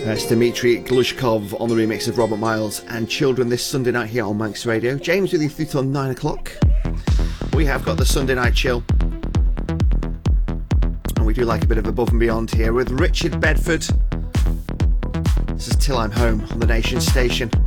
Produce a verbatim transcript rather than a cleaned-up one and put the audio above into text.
That's Dmitry Glushkov on the remix of Robert Miles and Children this Sunday night here on Manx Radio. James with you through till nine o'clock. We have got the Sunday night chill. And we do like a bit of above and beyond here with Richard Bedford. This is Till I'm Home on the Nation Station.